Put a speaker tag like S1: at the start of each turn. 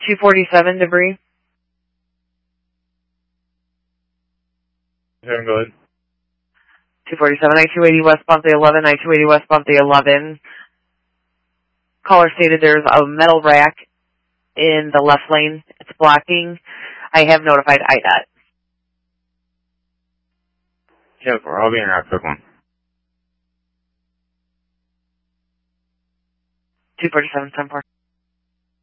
S1: 247 debris.
S2: Go ahead.
S1: 247, I-280 westbound the 11, I-280 westbound the 11. Caller stated there's a metal rack in the left lane. It's blocking. I have notified IDOT.
S2: Yes, I'll be in that quick one.
S1: 247, 10-4.